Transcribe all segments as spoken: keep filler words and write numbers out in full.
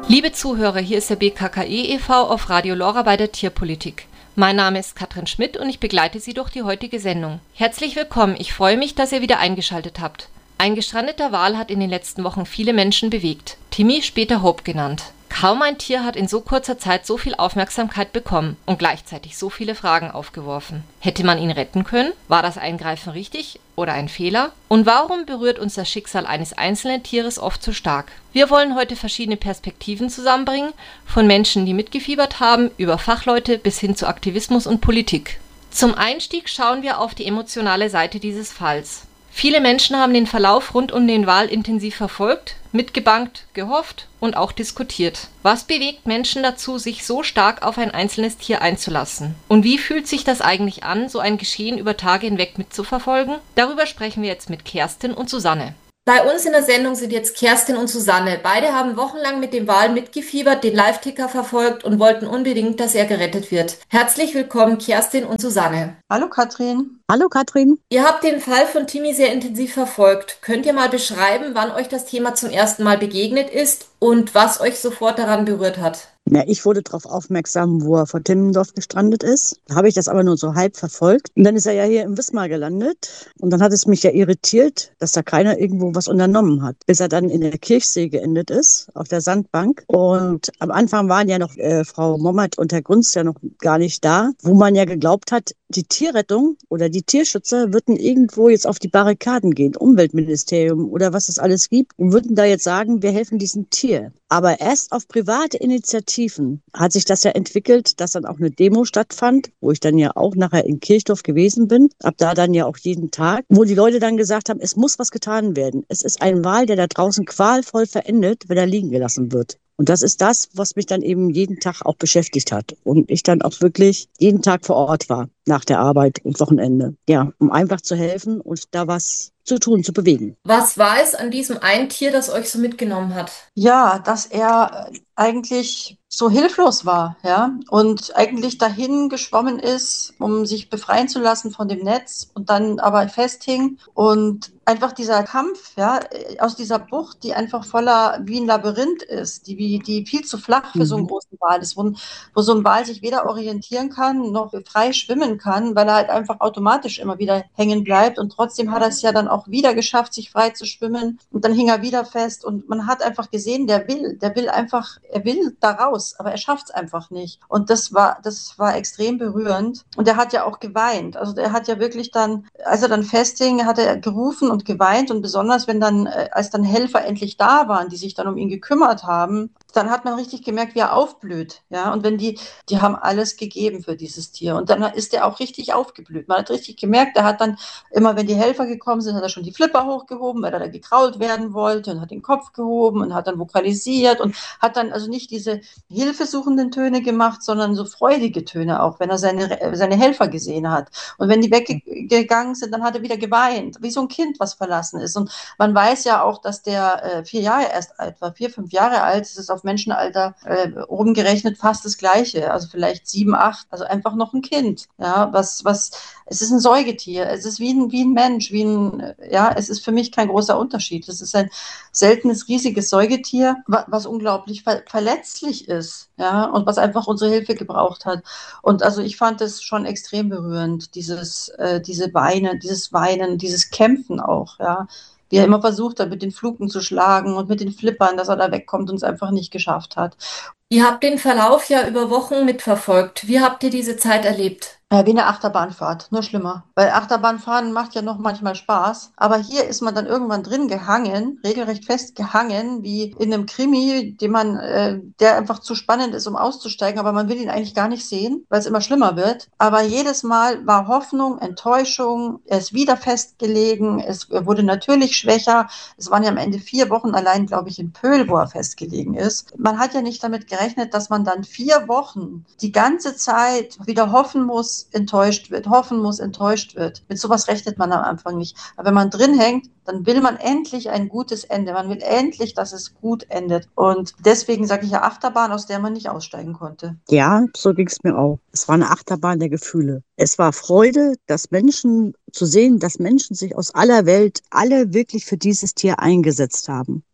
Liebe Zuhörer, hier ist der B K K E e V auf Radio Lora bei der Tierpolitik. Mein Name ist Katrin Schmidt und ich begleite Sie durch die heutige Sendung. Herzlich willkommen, ich freue mich, dass ihr wieder eingeschaltet habt. Ein gestrandeter Wal hat in den letzten Wochen viele Menschen bewegt. Timmy, später Hope genannt. Kaum ein Tier hat in so kurzer Zeit so viel Aufmerksamkeit bekommen und gleichzeitig so viele Fragen aufgeworfen. Hätte man ihn retten können? War das Eingreifen richtig oder ein Fehler? Und warum berührt uns das Schicksal eines einzelnen Tieres oft so stark? Wir wollen heute verschiedene Perspektiven zusammenbringen, von Menschen, die mitgefiebert haben, über Fachleute bis hin zu Aktivismus und Politik. Zum Einstieg schauen wir auf die emotionale Seite dieses Falls. Viele Menschen haben den Verlauf rund um den Wal intensiv verfolgt, mitgebangt, gehofft und auch diskutiert. Was bewegt Menschen dazu, sich so stark auf ein einzelnes Tier einzulassen? Und wie fühlt sich das eigentlich an, so ein Geschehen über Tage hinweg mitzuverfolgen? Darüber sprechen wir jetzt mit Kerstin und Susanne. Bei uns in der Sendung sind jetzt Kerstin und Susanne. Beide haben wochenlang mit dem Wal mitgefiebert, den Live-Ticker verfolgt und wollten unbedingt, dass er gerettet wird. Herzlich willkommen, Kerstin und Susanne. Hallo Katrin. Hallo Katrin. Ihr habt den Fall von Timmy sehr intensiv verfolgt. Könnt ihr mal beschreiben, wann euch das Thema zum ersten Mal begegnet ist und was euch sofort daran berührt hat? Ja, ich wurde darauf aufmerksam, wo er vor Timmendorf gestrandet ist. Da habe ich das aber nur so halb verfolgt. Und dann ist er ja hier in Wismar gelandet. Und dann hat es mich ja irritiert, dass da keiner irgendwo was unternommen hat. Bis er dann in der Kirchsee geendet ist, auf der Sandbank. Und am Anfang waren ja noch äh, Frau Mommert und Herr Grunz ja noch gar nicht da, wo man ja geglaubt hat, die Tierrettung oder die Tierschützer würden irgendwo jetzt auf die Barrikaden gehen, Umweltministerium oder was es alles gibt, und würden da jetzt sagen, wir helfen diesem Tier. Aber erst auf private Initiativen hat sich das ja entwickelt, dass dann auch eine Demo stattfand, wo ich dann ja auch nachher in Kirchdorf gewesen bin, ab da dann ja auch jeden Tag, wo die Leute dann gesagt haben, es muss was getan werden. Es ist ein Wal, der da draußen qualvoll verendet, wenn er liegen gelassen wird. Und das ist das, was mich dann eben jeden Tag auch beschäftigt hat. Und ich dann auch wirklich jeden Tag vor Ort war, nach der Arbeit und Wochenende. Ja, um einfach zu helfen und da was zu tun, zu bewegen. Was war es an diesem einen Tier, das euch so mitgenommen hat? Ja, dass er eigentlich so hilflos war, ja, und eigentlich dahin geschwommen ist, um sich befreien zu lassen von dem Netz und dann aber festhing und einfach dieser Kampf, ja, aus dieser Bucht, die einfach voller wie ein Labyrinth ist, die wie die viel zu flach für so einen Mhm. großen Wal ist, wo, wo so ein Wal sich weder orientieren kann noch frei schwimmen kann, weil er halt einfach automatisch immer wieder hängen bleibt und trotzdem hat er es ja dann auch wieder geschafft, sich frei zu schwimmen und dann hing er wieder fest und man hat einfach gesehen, der will, der will einfach, er will da raus, aber er schafft es einfach nicht. Und das war, das war extrem berührend. Und er hat ja auch geweint. Also er hat ja wirklich dann, als er dann festhing, hat er gerufen und geweint. Und besonders, wenn dann, als dann Helfer endlich da waren, die sich dann um ihn gekümmert haben, dann hat man richtig gemerkt, wie er aufblüht. Ja, und wenn die, die haben alles gegeben für dieses Tier. Und dann ist er auch richtig aufgeblüht. Man hat richtig gemerkt, er hat dann immer, wenn die Helfer gekommen sind, hat er schon die Flipper hochgehoben, weil er da gekrault werden wollte und hat den Kopf gehoben und hat dann vokalisiert und hat dann also nicht diese hilfesuchenden Töne gemacht, sondern so freudige Töne auch, wenn er seine, seine Helfer gesehen hat. Und wenn die weggegangen sind, dann hat er wieder geweint, wie so ein Kind, was verlassen ist. Und man weiß ja auch, dass der äh, vier Jahre erst alt war, vier, fünf Jahre alt, das ist auf Menschenalter äh, oben gerechnet fast das Gleiche, also vielleicht sieben, acht, also einfach noch ein Kind. Ja, was, was, es ist ein Säugetier, es ist wie ein, wie ein Mensch, wie ein, ja, es ist für mich kein großer Unterschied. Es ist ein seltenes, riesiges Säugetier, was, was unglaublich ver verletzlich ist, ja, und was einfach unsere Hilfe gebraucht hat. Und also ich fand es schon extrem berührend, dieses, äh, diese Weinen, dieses Weinen, dieses Kämpfen auch, ja, wie er immer versucht hat, mit den Fluken zu schlagen und mit den Flippern, dass er da wegkommt und es einfach nicht geschafft hat. Ihr habt den Verlauf ja über Wochen mitverfolgt. Wie habt ihr diese Zeit erlebt? Ja, wie eine Achterbahnfahrt, nur schlimmer. Weil Achterbahnfahren macht ja noch manchmal Spaß. Aber hier ist man dann irgendwann drin gehangen, regelrecht fest gehangen, wie in einem Krimi, den man, äh, der einfach zu spannend ist, um auszusteigen. Aber man will ihn eigentlich gar nicht sehen, weil es immer schlimmer wird. Aber jedes Mal war Hoffnung, Enttäuschung. Er ist wieder festgelegen. Es wurde natürlich schwächer. Es waren ja am Ende vier Wochen allein, glaube ich, in Pöhl, wo er festgelegen ist. Man hat ja nicht damit gerechnet, dass man dann vier Wochen die ganze Zeit wieder hoffen muss, enttäuscht wird, hoffen muss, enttäuscht wird. Mit sowas rechnet man am Anfang nicht. Aber wenn man drin hängt, dann will man endlich ein gutes Ende. Man will endlich, dass es gut endet. Und deswegen sage ich ja Achterbahn, aus der man nicht aussteigen konnte. Ja, so ging es mir auch. Es war eine Achterbahn der Gefühle. Es war Freude, dass Menschen zu sehen, dass Menschen sich aus aller Welt alle wirklich für dieses Tier eingesetzt haben.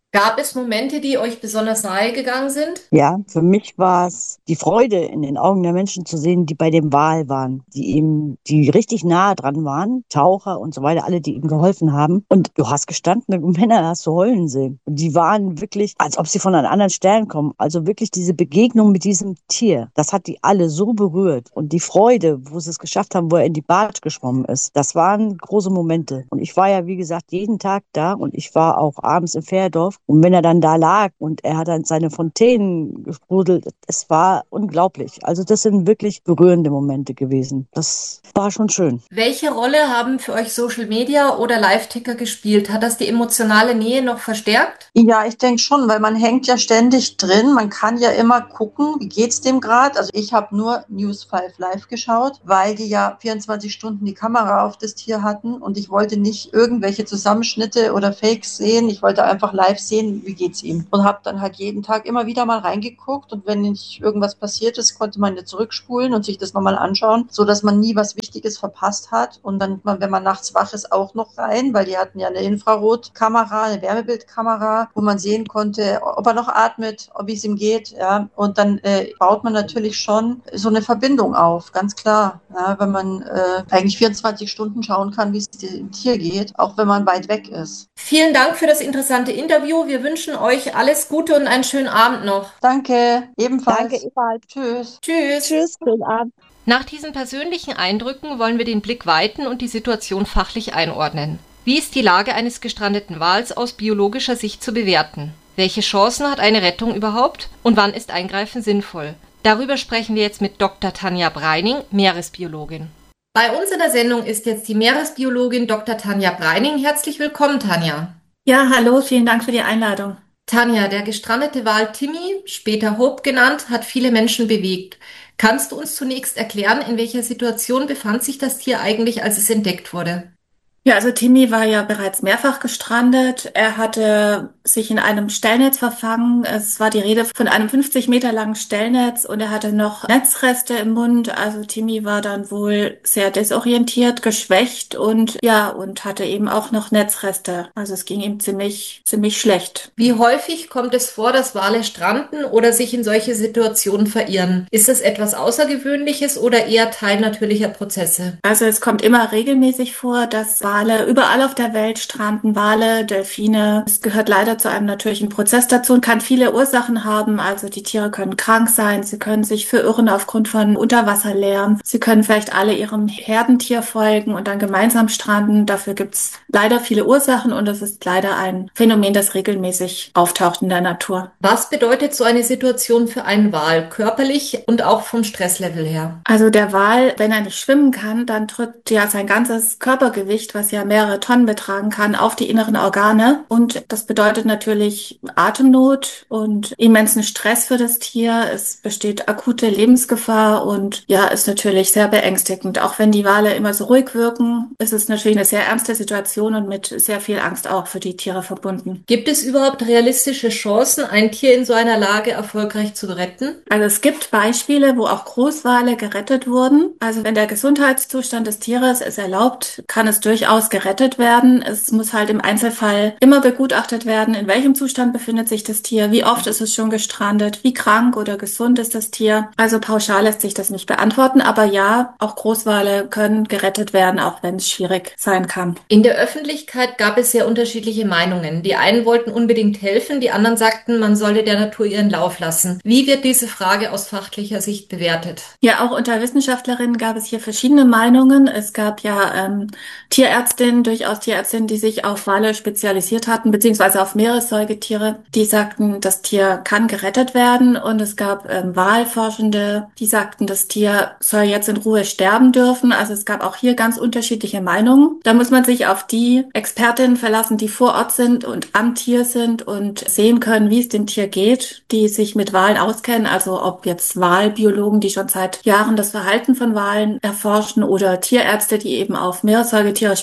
Gab es Momente, die euch besonders nahe gegangen sind? Ja, für mich war es die Freude in den Augen der Menschen zu sehen, die bei dem Wal waren, die ihm, die richtig nahe dran waren, Taucher und so weiter, alle, die ihm geholfen haben. Und du hast gestandene Männer, hast du heulen sehen. Und die waren wirklich, als ob sie von einem anderen Stern kommen. Also wirklich diese Begegnung mit diesem Tier, das hat die alle so berührt. Und die Freude, wo sie es geschafft haben, wo er in die Barge geschwommen ist, das waren große Momente. Und ich war ja, wie gesagt, jeden Tag da und ich war auch abends im Fährdorf. Und wenn er dann da lag und er hat dann seine Fontänen gesprudelt, es war unglaublich. Also das sind wirklich berührende Momente gewesen. Das war schon schön. Welche Rolle haben für euch Social Media oder Live-Ticker gespielt? Hat das die emotionale Nähe noch verstärkt? Ja, ich denke schon, weil man hängt ja ständig drin. Man kann ja immer gucken, wie geht's dem gerade. Also ich habe nur News fünf Live geschaut, weil die ja vierundzwanzig Stunden die Kamera auf das Tier hatten und ich wollte nicht irgendwelche Zusammenschnitte oder Fakes sehen. Ich wollte einfach live sehen, wie geht's ihm. Und habe dann halt jeden Tag immer wieder mal reingeguckt und wenn nicht irgendwas passiert ist, konnte man ja zurückspulen und sich das nochmal anschauen, so dass man nie was Wichtiges verpasst hat. Und dann, wenn man nachts wach ist, auch noch rein, weil die hatten ja eine Infrarotkamera, eine Wärmebildkamera, wo man sehen konnte, ob er noch atmet, wie es ihm geht. Ja. Und dann äh, baut man natürlich schon so eine Verbindung auf, ganz klar. Ja, wenn man äh, eigentlich vierundzwanzig Stunden schauen kann, wie es dem Tier geht, auch wenn man weit weg ist. Vielen Dank für das interessante Interview. Wir wünschen euch alles Gute und einen schönen Abend noch. Danke, ebenfalls. Danke, Ewald. Tschüss. Tschüss. Tschüss, schönen Abend. Nach diesen persönlichen Eindrücken wollen wir den Blick weiten und die Situation fachlich einordnen. Wie ist die Lage eines gestrandeten Wals aus biologischer Sicht zu bewerten? Welche Chancen hat eine Rettung überhaupt? Und wann ist Eingreifen sinnvoll? Darüber sprechen wir jetzt mit Doktor Tanja Breining, Meeresbiologin. Bei uns in der Sendung ist jetzt die Meeresbiologin Doktor Tanja Breining. Herzlich willkommen, Tanja. Ja, hallo, vielen Dank für die Einladung. Tanja, der gestrandete Wal Timmy, später Hope genannt, hat viele Menschen bewegt. Kannst du uns zunächst erklären, in welcher Situation befand sich das Tier eigentlich, als es entdeckt wurde? Ja, also Timmy war ja bereits mehrfach gestrandet. Er hatte sich in einem Stellnetz verfangen. Es war die Rede von einem fünfzig Meter langen Stellnetz und er hatte noch Netzreste im Mund. Also Timmy war dann wohl sehr desorientiert, geschwächt und ja, und hatte eben auch noch Netzreste. Also es ging ihm ziemlich, ziemlich schlecht. Wie häufig kommt es vor, dass Wale stranden oder sich in solche Situationen verirren? Ist das etwas Außergewöhnliches oder eher Teil natürlicher Prozesse? Also es kommt immer regelmäßig vor, dass Wale überall auf der Welt stranden, Wale, Delfine. Es gehört leider zu einem natürlichen Prozess dazu und kann viele Ursachen haben. Also die Tiere können krank sein, sie können sich verirren aufgrund von Unterwasserlärm. Sie können vielleicht alle ihrem Herdentier folgen und dann gemeinsam stranden. Dafür gibt es leider viele Ursachen und es ist leider ein Phänomen, das regelmäßig auftaucht in der Natur. Was bedeutet so eine Situation für einen Wal, körperlich und auch vom Stresslevel her? Also der Wal, wenn er nicht schwimmen kann, dann drückt ja sein ganzes Körpergewicht, was ja mehrere Tonnen betragen kann, auf die inneren Organe. Und das bedeutet natürlich Atemnot und immensen Stress für das Tier. Es besteht akute Lebensgefahr und ja, ist natürlich sehr beängstigend. Auch wenn die Wale immer so ruhig wirken, ist es natürlich eine sehr ernste Situation und mit sehr viel Angst auch für die Tiere verbunden. Gibt es überhaupt realistische Chancen, ein Tier in so einer Lage erfolgreich zu retten? Also es gibt Beispiele, wo auch Großwale gerettet wurden. Also wenn der Gesundheitszustand des Tieres es erlaubt, kann es durchaus gerettet werden. Es muss halt im Einzelfall immer begutachtet werden, in welchem Zustand befindet sich das Tier, wie oft ist es schon gestrandet, wie krank oder gesund ist das Tier. Also pauschal lässt sich das nicht beantworten, aber ja, auch Großwale können gerettet werden, auch wenn es schwierig sein kann. In der Öffentlichkeit gab es sehr unterschiedliche Meinungen. Die einen wollten unbedingt helfen, die anderen sagten, man solle der Natur ihren Lauf lassen. Wie wird diese Frage aus fachlicher Sicht bewertet? Ja, auch unter Wissenschaftlerinnen gab es hier verschiedene Meinungen. Es gab ja ähm, Tierärztinnen, durchaus Tierärztinnen, die sich auf Wale spezialisiert hatten, beziehungsweise auf Meeressäugetiere. Die sagten, das Tier kann gerettet werden. Und es gab ähm, Walforschende, die sagten, das Tier soll jetzt in Ruhe sterben dürfen. Also es gab auch hier ganz unterschiedliche Meinungen. Da muss man sich auf die Expertinnen verlassen, die vor Ort sind und am Tier sind und sehen können, wie es dem Tier geht, die sich mit Walen auskennen. Also ob jetzt Walbiologen, die schon seit Jahren das Verhalten von Walen erforschen oder Tierärzte, die eben auf Meeressäugetiere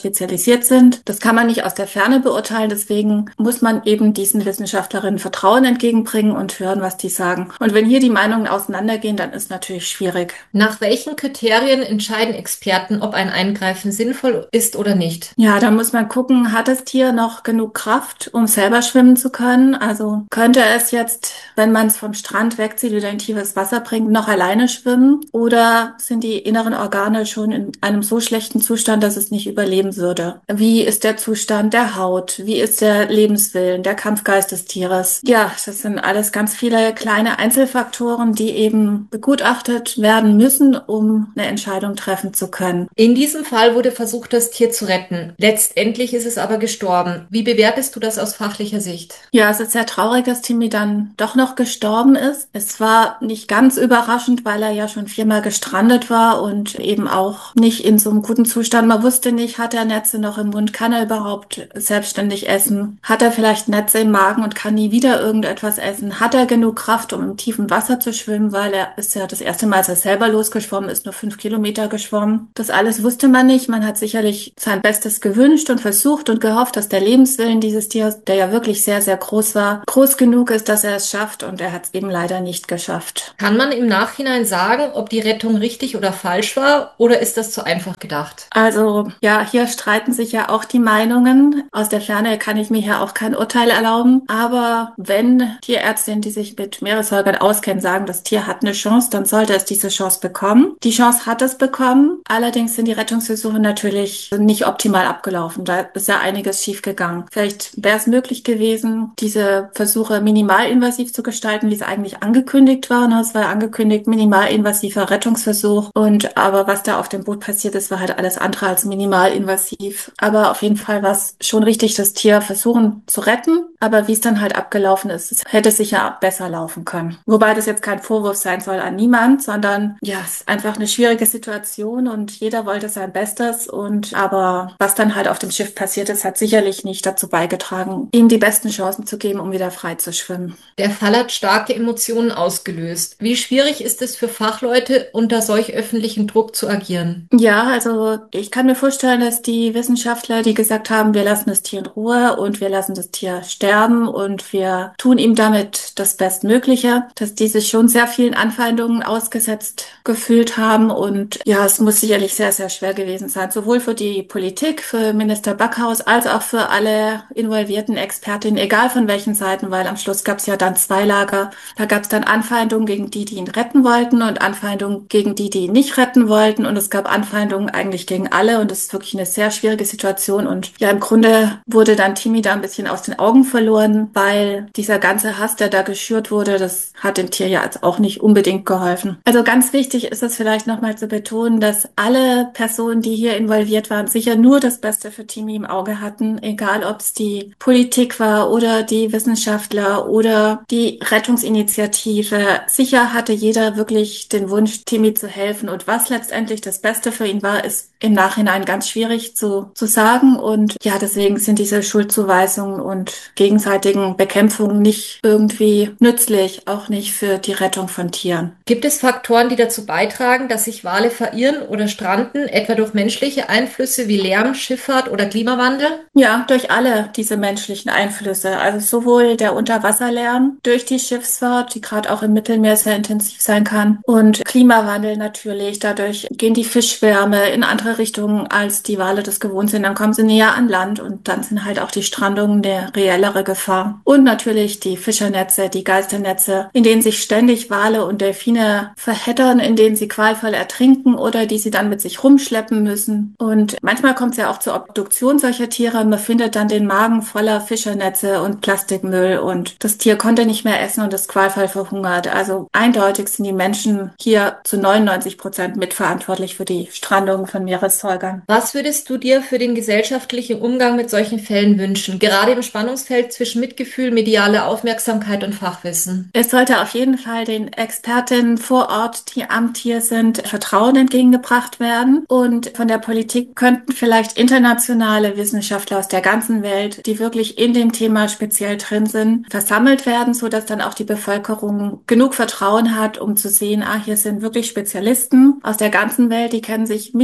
spezialisiert sind. Das kann man nicht aus der Ferne beurteilen, deswegen muss man eben diesen Wissenschaftlerinnen Vertrauen entgegenbringen und hören, was die sagen. Und wenn hier die Meinungen auseinandergehen, dann ist natürlich schwierig. Nach welchen Kriterien entscheiden Experten, ob ein Eingreifen sinnvoll ist oder nicht? Ja, da muss man gucken, hat das Tier noch genug Kraft, um selber schwimmen zu können? Also könnte es jetzt, wenn man es vom Strand wegzieht oder in tiefes Wasser bringt, noch alleine schwimmen? Oder sind die inneren Organe schon in einem so schlechten Zustand, dass es nicht überleben würde? Wie ist der Zustand der Haut? Wie ist der Lebenswillen, der Kampfgeist des Tieres? Ja, das sind alles ganz viele kleine Einzelfaktoren, die eben begutachtet werden müssen, um eine Entscheidung treffen zu können. In diesem Fall wurde versucht, das Tier zu retten. Letztendlich ist es aber gestorben. Wie bewertest du das aus fachlicher Sicht? Ja, es ist sehr traurig, dass Timmy dann doch noch gestorben ist. Es war nicht ganz überraschend, weil er ja schon viermal gestrandet war und eben auch nicht in so einem guten Zustand. Man wusste nicht, hat er Netze noch im Mund? Kann er überhaupt selbstständig essen? Hat er vielleicht Netze im Magen und kann nie wieder irgendetwas essen? Hat er genug Kraft, um im tiefen Wasser zu schwimmen? Weil er ist ja das erste Mal, als er selber losgeschwommen ist, nur fünf Kilometer geschwommen. Das alles wusste man nicht. Man hat sicherlich sein Bestes gewünscht und versucht und gehofft, dass der Lebenswillen dieses Tieres, der ja wirklich sehr, sehr groß war, groß genug ist, dass er es schafft, und er hat es eben leider nicht geschafft. Kann man im Nachhinein sagen, ob die Rettung richtig oder falsch war, oder ist das zu einfach gedacht? Also ja, hier streiten sich ja auch die Meinungen. Aus der Ferne kann ich mir hier auch kein Urteil erlauben. Aber wenn Tierärztinnen, die sich mit Meeressäugern auskennen, sagen, das Tier hat eine Chance, dann sollte es diese Chance bekommen. Die Chance hat es bekommen. Allerdings sind die Rettungsversuche natürlich nicht optimal abgelaufen. Da ist ja einiges schiefgegangen. Vielleicht wäre es möglich gewesen, diese Versuche minimalinvasiv zu gestalten, wie es eigentlich angekündigt war. Es war angekündigt, minimalinvasiver Rettungsversuch. Und aber was da auf dem Boot passiert ist, war halt alles andere als minimalinvasiv. Aber auf jeden Fall war es schon richtig, das Tier versuchen zu retten. Aber wie es dann halt abgelaufen ist, es hätte sicher besser laufen können. Wobei das jetzt kein Vorwurf sein soll an niemand, sondern ja, es ist einfach eine schwierige Situation und jeder wollte sein Bestes. Und aber was dann halt auf dem Schiff passiert ist, hat sicherlich nicht dazu beigetragen, ihm die besten Chancen zu geben, um wieder frei zu schwimmen. Der Fall hat starke Emotionen ausgelöst. Wie schwierig ist es für Fachleute, unter solch öffentlichem Druck zu agieren? Ja, also ich kann mir vorstellen, dass die Wissenschaftler, die gesagt haben, wir lassen das Tier in Ruhe und wir lassen das Tier sterben und wir tun ihm damit das Bestmögliche, dass die sich schon sehr vielen Anfeindungen ausgesetzt gefühlt haben. Und ja, es muss sicherlich sehr, sehr schwer gewesen sein, sowohl für die Politik, für Minister Backhaus, als auch für alle involvierten Expertinnen, egal von welchen Seiten, weil am Schluss gab es ja dann zwei Lager. Da gab es dann Anfeindungen gegen die, die ihn retten wollten, und Anfeindungen gegen die, die ihn nicht retten wollten. Und es gab Anfeindungen eigentlich gegen alle. Und es ist wirklich eine sehr schwierige Situation. Und ja, im Grunde wurde dann Timmy da ein bisschen aus den Augen verloren, weil dieser ganze Hass, der da geschürt wurde, das hat dem Tier ja jetzt auch nicht unbedingt geholfen. Also ganz wichtig ist es vielleicht nochmal zu betonen, dass alle Personen, die hier involviert waren, sicher nur das Beste für Timmy im Auge hatten, egal ob es die Politik war oder die Wissenschaftler oder die Rettungsinitiative. Sicher hatte jeder wirklich den Wunsch, Timmy zu helfen, und was letztendlich das Beste für ihn war, ist im Nachhinein ganz schwierig zu, zu sagen. Und ja, deswegen sind diese Schuldzuweisungen und gegenseitigen Bekämpfungen nicht irgendwie nützlich, auch nicht für die Rettung von Tieren. Gibt es Faktoren, die dazu beitragen, dass sich Wale verirren oder stranden, etwa durch menschliche Einflüsse wie Lärm, Schifffahrt oder Klimawandel? Ja, durch alle diese menschlichen Einflüsse. Also sowohl der Unterwasserlärm durch die Schiffsfahrt, die gerade auch im Mittelmeer sehr intensiv sein kann, und Klimawandel natürlich. Dadurch gehen die Fischschwärme in andere Richtungen, als die Wale das gewohnt sind. Dann kommen sie näher an Land und dann sind halt auch die Strandungen eine reellere Gefahr. Und natürlich die Fischernetze, die Geisternetze, in denen sich ständig Wale und Delfine verheddern, in denen sie qualvoll ertrinken oder die sie dann mit sich rumschleppen müssen. Und manchmal kommt es ja auch zur Obduktion solcher Tiere. Man findet dann den Magen voller Fischernetze und Plastikmüll und das Tier konnte nicht mehr essen und ist qualvoll verhungert. Also eindeutig sind die Menschen hier zu neunundneunzig Prozent mitverantwortlich für die Strandung von Meeressäugern. Was würdest du dir für den gesellschaftlichen Umgang mit solchen Fällen wünschen, gerade im Spannungsfeld zwischen Mitgefühl, medialer Aufmerksamkeit und Fachwissen? Es sollte auf jeden Fall den Expertinnen vor Ort, die am Tier sind, Vertrauen entgegengebracht werden, und von der Politik könnten vielleicht internationale Wissenschaftler aus der ganzen Welt, die wirklich in dem Thema speziell drin sind, versammelt werden, sodass dann auch die Bevölkerung genug Vertrauen hat, um zu sehen, ah, hier sind wirklich Spezialisten aus der ganzen Welt, die kennen sich mit diesem Thema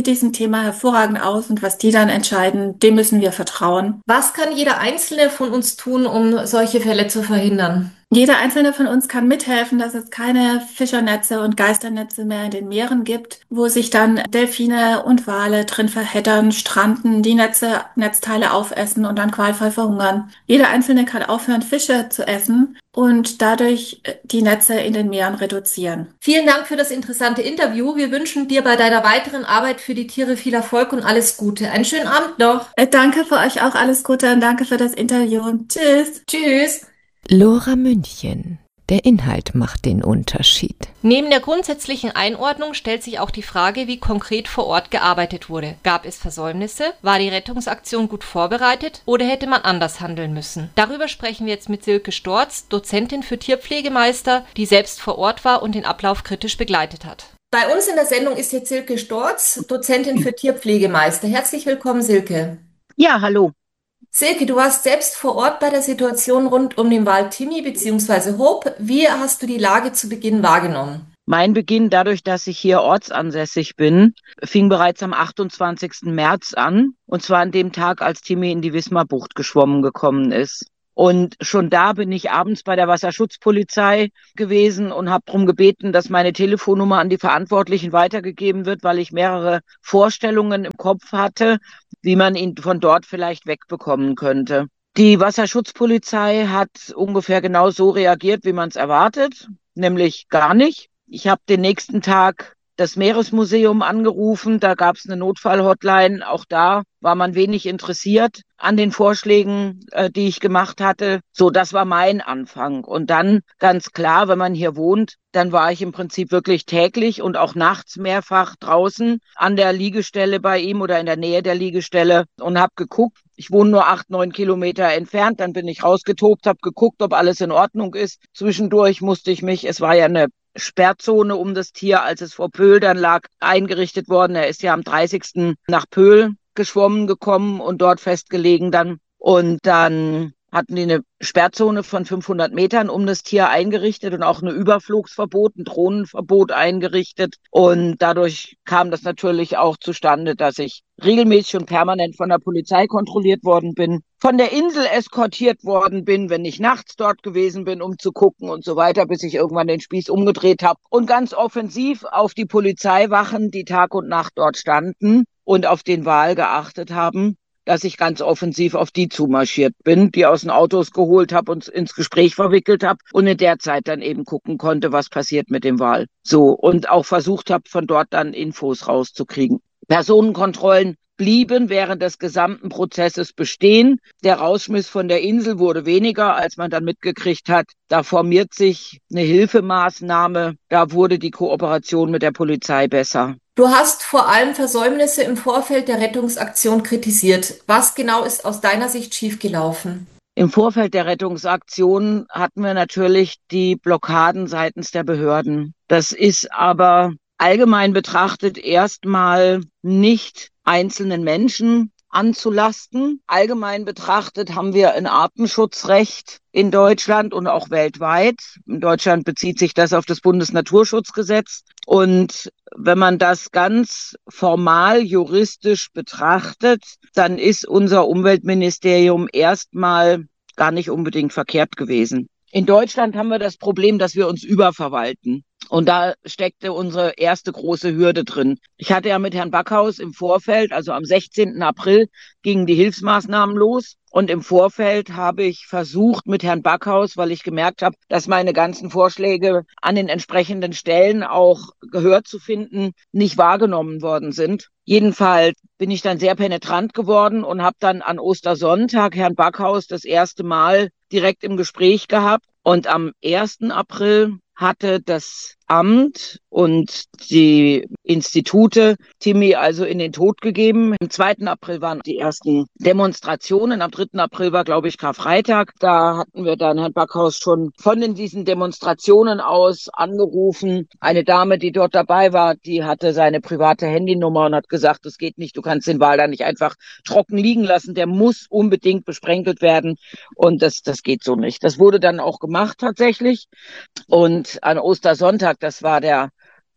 Thema hervorragend aus und was die dann entscheiden, dem müssen wir vertrauen. Was kann jeder Einzelne von uns tun, um solche Fälle zu verhindern? Jeder einzelne von uns kann mithelfen, dass es keine Fischernetze und Geisternetze mehr in den Meeren gibt, wo sich dann Delfine und Wale drin verheddern, stranden, die Netze, Netzteile aufessen und dann qualvoll verhungern. Jeder Einzelne kann aufhören, Fische zu essen und dadurch die Netze in den Meeren reduzieren. Vielen Dank für das interessante Interview. Wir wünschen dir bei deiner weiteren Arbeit für die Tiere viel Erfolg und alles Gute. Einen schönen Abend noch. Danke für euch auch, alles Gute und danke für das Interview. Tschüss. Tschüss. Lora München. Der Inhalt macht den Unterschied. Neben der grundsätzlichen Einordnung stellt sich auch die Frage, wie konkret vor Ort gearbeitet wurde. Gab es Versäumnisse? War die Rettungsaktion gut vorbereitet? Oder hätte man anders handeln müssen? Darüber sprechen wir jetzt mit Silke Storz, Dozentin für Tierpflegemeister, die selbst vor Ort war und den Ablauf kritisch begleitet hat. Bei uns in der Sendung ist jetzt Silke Storz, Dozentin für Tierpflegemeister. Herzlich willkommen, Silke. Ja, hallo. Silke, du warst selbst vor Ort bei der Situation rund um den Wal Timmy bzw. Hope. Wie hast du die Lage zu Beginn wahrgenommen? Mein Beginn, dadurch, dass ich hier ortsansässig bin, fing bereits am achtundzwanzigsten März an. Und zwar an dem Tag, als Timmy in die Wismarbucht geschwommen gekommen ist. Und schon da bin ich abends bei der Wasserschutzpolizei gewesen und habe darum gebeten, dass meine Telefonnummer an die Verantwortlichen weitergegeben wird, weil ich mehrere Vorstellungen im Kopf hatte, wie man ihn von dort vielleicht wegbekommen könnte. Die Wasserschutzpolizei hat ungefähr genau so reagiert, wie man es erwartet, nämlich gar nicht. Ich habe den nächsten Tag das Meeresmuseum angerufen, da gab es eine Notfall-Hotline, auch da war man wenig interessiert an den Vorschlägen, äh, die ich gemacht hatte. So, das war mein Anfang. Und dann ganz klar, wenn man hier wohnt, dann war ich im Prinzip wirklich täglich und auch nachts mehrfach draußen an der Liegestelle bei ihm oder in der Nähe der Liegestelle und habe geguckt. Ich wohne nur acht, neun Kilometer entfernt, dann bin ich rausgetobt, habe geguckt, ob alles in Ordnung ist. Zwischendurch musste ich mich, es war ja eine Sperrzone um das Tier, als es vor Pöhl dann lag, eingerichtet worden. Er ist ja am dreißigsten nach Pöhl geschwommen gekommen und dort festgelegen dann. Und dann hatten die eine Sperrzone von fünfhundert Metern um das Tier eingerichtet und auch ein Überflugsverbot, ein Drohnenverbot eingerichtet. Und dadurch kam das natürlich auch zustande, dass ich regelmäßig und permanent von der Polizei kontrolliert worden bin, von der Insel eskortiert worden bin, wenn ich nachts dort gewesen bin, um zu gucken und so weiter, bis ich irgendwann den Spieß umgedreht habe und ganz offensiv auf die Polizeiwachen, die Tag und Nacht dort standen und auf den Wal geachtet haben, dass ich ganz offensiv auf die zumarschiert bin, die aus den Autos geholt habe und ins Gespräch verwickelt habe und in der Zeit dann eben gucken konnte, was passiert mit dem Wal. So, und auch versucht habe, von dort dann Infos rauszukriegen. Personenkontrollen blieben während des gesamten Prozesses bestehen. Der Rausschmiss von der Insel wurde weniger, als man dann mitgekriegt hat. Da formiert sich eine Hilfemaßnahme. Da wurde die Kooperation mit der Polizei besser. Du hast vor allem Versäumnisse im Vorfeld der Rettungsaktion kritisiert. Was genau ist aus deiner Sicht schiefgelaufen? Im Vorfeld der Rettungsaktion hatten wir natürlich die Blockaden seitens der Behörden. Das ist aber allgemein betrachtet erstmal nicht einzelnen Menschen anzulasten. Allgemein betrachtet haben wir ein Artenschutzrecht in Deutschland und auch weltweit. In Deutschland bezieht sich das auf das Bundesnaturschutzgesetz. Und wenn man das ganz formal juristisch betrachtet, dann ist unser Umweltministerium erstmal gar nicht unbedingt verkehrt gewesen. In Deutschland haben wir das Problem, dass wir uns überverwalten. Und da steckte unsere erste große Hürde drin. Ich hatte ja mit Herrn Backhaus im Vorfeld, also am sechzehnten April, gingen die Hilfsmaßnahmen los. Und im Vorfeld habe ich versucht mit Herrn Backhaus, weil ich gemerkt habe, dass meine ganzen Vorschläge an den entsprechenden Stellen auch Gehör zu finden, nicht wahrgenommen worden sind. Jedenfalls bin ich dann sehr penetrant geworden und habe dann an Ostersonntag Herrn Backhaus das erste Mal direkt im Gespräch gehabt. Und am ersten April hatte das Amt und die Institute Timmy also in den Tod gegeben. Am zweiten April waren die ersten Demonstrationen. Am dritten April war, glaube ich, Karfreitag. Da hatten wir dann Herrn Backhaus schon von diesen Demonstrationen aus angerufen. Eine Dame, die dort dabei war, die hatte seine private Handynummer und hat gesagt, das geht nicht, du kannst den Wal da nicht einfach trocken liegen lassen. Der muss unbedingt besprenkelt werden und das, das geht so nicht. Das wurde dann auch gemacht tatsächlich. Und an Ostersonntag, das war der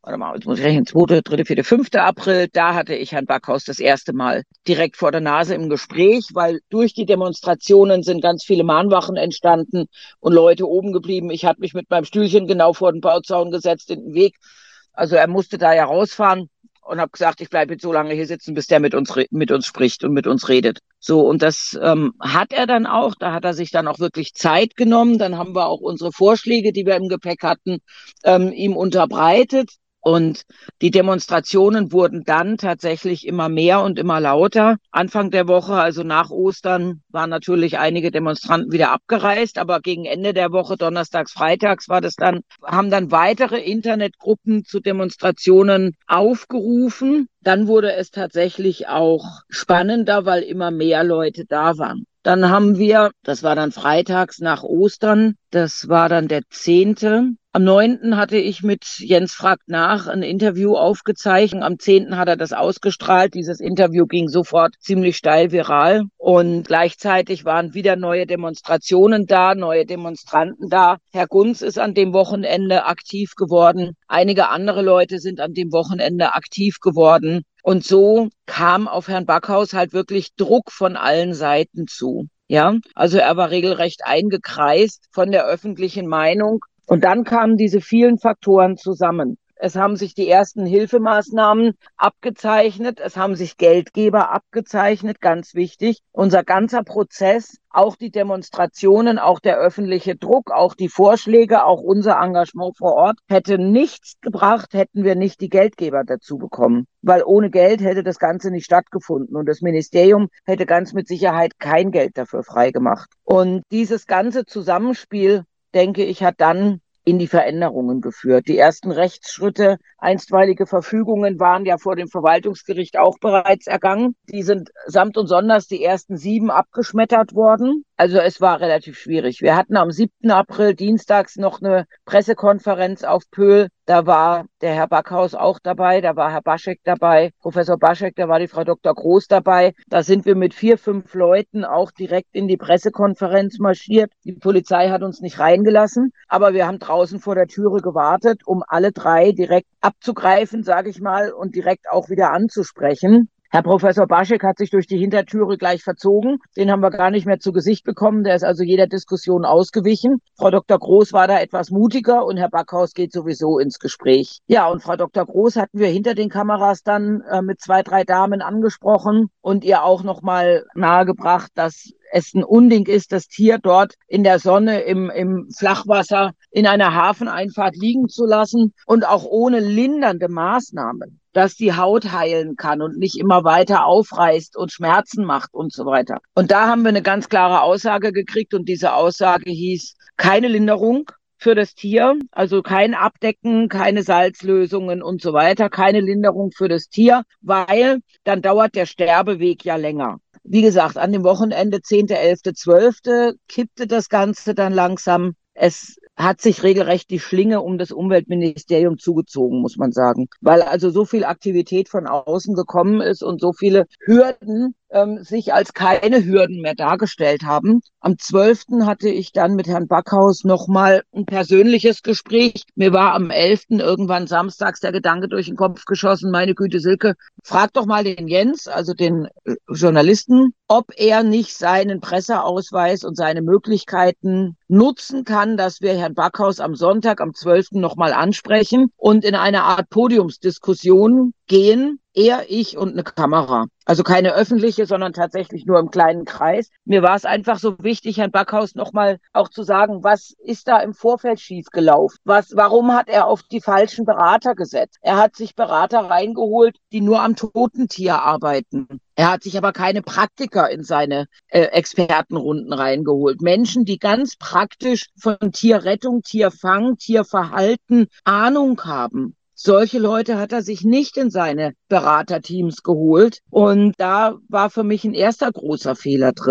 warte mal, jetzt muss ich rechnen, zweiter, dritter, vierter, fünfter April, da hatte ich Herrn Backhaus das erste Mal direkt vor der Nase im Gespräch, weil durch die Demonstrationen sind ganz viele Mahnwachen entstanden und Leute oben geblieben. Ich hatte mich mit meinem Stühlchen genau vor den Bauzaun gesetzt in den Weg. Also er musste da ja rausfahren und habe gesagt, ich bleibe jetzt so lange hier sitzen, bis der mit uns mit uns spricht und mit uns redet. So, und das ähm, hat er dann auch, da hat er sich dann auch wirklich Zeit genommen. Dann haben wir auch unsere Vorschläge, die wir im Gepäck hatten, ähm, ihm unterbreitet. Und die Demonstrationen wurden dann tatsächlich immer mehr und immer lauter. Anfang der Woche, also nach Ostern, waren natürlich einige Demonstranten wieder abgereist, aber gegen Ende der Woche, donnerstags, freitags, war das dann, haben dann weitere Internetgruppen zu Demonstrationen aufgerufen. Dann wurde es tatsächlich auch spannender, weil immer mehr Leute da waren. Dann haben wir, das war dann freitags nach Ostern, das war dann der zehnte. Am neunten hatte ich mit Jens fragt nach ein Interview aufgezeichnet. Am zehnten hat er das ausgestrahlt. Dieses Interview ging sofort ziemlich steil viral. Und gleichzeitig waren wieder neue Demonstrationen da, neue Demonstranten da. Herr Gunz ist an dem Wochenende aktiv geworden. Einige andere Leute sind an dem Wochenende aktiv geworden. Und so kam auf Herrn Backhaus halt wirklich Druck von allen Seiten zu. Ja, also er war regelrecht eingekreist von der öffentlichen Meinung. Und dann kamen diese vielen Faktoren zusammen. Es haben sich die ersten Hilfemaßnahmen abgezeichnet. Es haben sich Geldgeber abgezeichnet, ganz wichtig. Unser ganzer Prozess, auch die Demonstrationen, auch der öffentliche Druck, auch die Vorschläge, auch unser Engagement vor Ort hätte nichts gebracht, hätten wir nicht die Geldgeber dazu bekommen. Weil ohne Geld hätte das Ganze nicht stattgefunden und das Ministerium hätte ganz mit Sicherheit kein Geld dafür freigemacht. Und dieses ganze Zusammenspiel, denke ich, hat dann in die Veränderungen geführt. Die ersten Rechtsschritte, einstweilige Verfügungen waren ja vor dem Verwaltungsgericht auch bereits ergangen. Die sind samt und sonders die ersten sieben abgeschmettert worden. Also es war relativ schwierig. Wir hatten am siebten April dienstags noch eine Pressekonferenz auf Pöhl. Da war der Herr Backhaus auch dabei, da war Herr Baschek dabei, Professor Baschek, da war die Frau Doktor Groß dabei. Da sind wir mit vier, fünf Leuten auch direkt in die Pressekonferenz marschiert. Die Polizei hat uns nicht reingelassen, aber wir haben draußen vor der Türe gewartet, um alle drei direkt abzugreifen, sage ich mal, und direkt auch wieder anzusprechen. Herr Professor Baschek hat sich durch die Hintertüre gleich verzogen. Den haben wir gar nicht mehr zu Gesicht bekommen. Der ist also jeder Diskussion ausgewichen. Frau Doktor Groß war da etwas mutiger und Herr Backhaus geht sowieso ins Gespräch. Ja, und Frau Doktor Groß hatten wir hinter den Kameras dann äh, mit zwei, drei Damen angesprochen und ihr auch nochmal nahegebracht, dass es ein Unding ist, das Tier dort in der Sonne, im, im Flachwasser, in einer Hafeneinfahrt liegen zu lassen und auch ohne lindernde Maßnahmen, dass die Haut heilen kann und nicht immer weiter aufreißt und Schmerzen macht und so weiter. Und da haben wir eine ganz klare Aussage gekriegt und diese Aussage hieß, keine Linderung für das Tier, also kein Abdecken, keine Salzlösungen und so weiter, keine Linderung für das Tier, weil dann dauert der Sterbeweg ja länger. Wie gesagt, an dem Wochenende zehnten, elften, zwölften kippte das Ganze dann langsam. Es hat sich regelrecht die Schlinge um das Umweltministerium zugezogen, muss man sagen. Weil also so viel Aktivität von außen gekommen ist und so viele Hürden ähm, sich als keine Hürden mehr dargestellt haben. Am zwölften hatte ich dann mit Herrn Backhaus nochmal ein persönliches Gespräch. Mir war am elften irgendwann samstags der Gedanke durch den Kopf geschossen, meine Güte Silke, frag doch mal den Jens, also den äh, Journalisten, ob er nicht seinen Presseausweis und seine Möglichkeiten nutzen kann, dass wir Herrn Backhaus am Sonntag, am zwölften nochmal ansprechen und in eine Art Podiumsdiskussion gehen, er, ich und eine Kamera. Also keine öffentliche, sondern tatsächlich nur im kleinen Kreis. Mir war es einfach so wichtig, Herrn Backhaus nochmal auch zu sagen, was ist da im Vorfeld schiefgelaufen? Was, warum hat er auf die falschen Berater gesetzt? Er hat sich Berater reingeholt, die nur am toten Tier arbeiten. Er hat sich aber keine Praktiker in seine äh, Expertenrunden reingeholt. Menschen, die ganz praktisch von Tierrettung, Tierfang, Tierverhalten Ahnung haben. Solche Leute hat er sich nicht in seine Beraterteams geholt. Und da war für mich ein erster großer Fehler drin.